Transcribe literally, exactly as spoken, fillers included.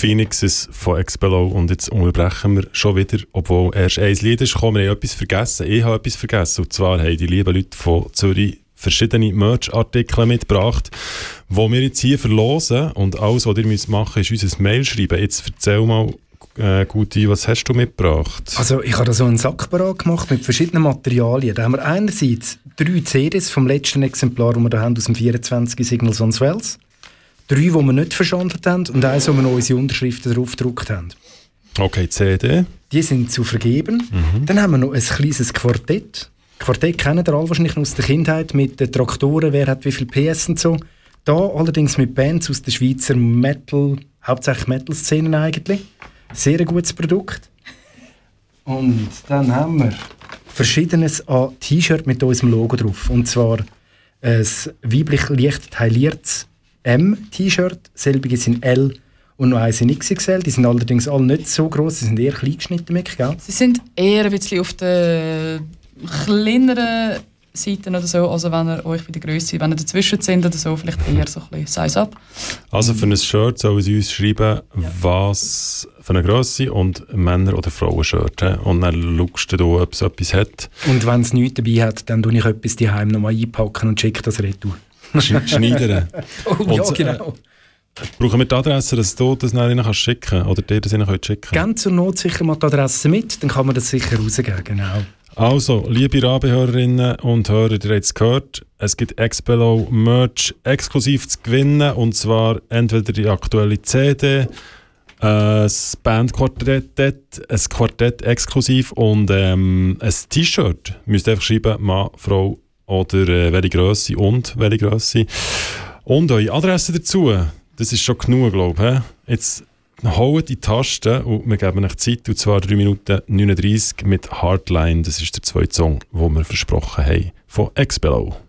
Phoenixes von Expello und jetzt unterbrechen wir schon wieder, obwohl erst ein Lied ist gekommen. Wir haben etwas vergessen. Ich habe etwas vergessen. Und zwar haben die lieben Leute von Zürich verschiedene Merch-Artikel mitgebracht, die wir jetzt hier verlosen. Und alles, was ihr müsst machen müsst, ist uns ein Mail schreiben. Jetzt erzähl mal, äh, Guti, was hast du mitgebracht? Also ich habe da so einen Sack parat gemacht mit verschiedenen Materialien. Da haben wir einerseits drei C Ds vom letzten Exemplar, das wir da haben, aus dem vierundzwanzig Signals on Swells. Drei, die wir nicht verschandelt haben und eins, wo wir noch unsere Unterschriften drauf gedruckt haben. Okay, C D. Die sind zu vergeben. Mhm. Dann haben wir noch ein kleines Quartett. Quartett kennen ihr alle wahrscheinlich aus der Kindheit mit den Traktoren, wer hat wie viel P S und so. Da allerdings mit Bands aus der Schweizer Metal, hauptsächlich Metal-Szenen eigentlich. Sehr ein gutes Produkt. Und dann haben wir verschiedenes an T-Shirt mit unserem Logo drauf. Und zwar ein weiblich leicht tailliertes M-T-Shirt, selbiges in L und noch eins in X X L. Die sind allerdings alle nicht so gross, die sind eher klein geschnitten, gell? Sie sind eher ein bisschen auf der kleineren Seiten oder so, also wenn ihr euch bei der Grösse, wenn ihr dazwischen sind oder so, vielleicht eher so ein bisschen Size Up. Also für ein Shirt sollen sie uns schreiben, ja, was für eine Grösse und Männer- oder Frauen-Shirt. Und dann schaust du, ob es etwas hat. Und wenn es nichts dabei hat, dann tue ich etwas daheim nochmal einpacken und schicke das retour. Sch- Schneidern. Oh und, ja, genau. Äh, brauchen wir die Adresse, dass du das nachher ihnen schicken kannst? Oder dir das ihnen schicken kannst? Ganz zur Not sicher mal die Adresse mit, dann kann man das sicher rausgeben, genau. Also, liebe Rabe-Hörerinnen und Hörer, ihr habt es gehört, es gibt Expello Merch exklusiv zu gewinnen, und zwar entweder die aktuelle C D, ein Bandquartett, ein Quartett exklusiv und ähm, ein T-Shirt. Ihr müsst einfach schreiben, Mann, Frau oder äh, welche Grösse und welche Grösse. Und eure Adresse dazu, das ist schon genug, glaube ich. Jetzt holt die Tasten und wir geben euch Zeit, und zwar drei Minuten neununddreißig mit Hardline. Das ist der zweite Song, den wir versprochen haben von Expello.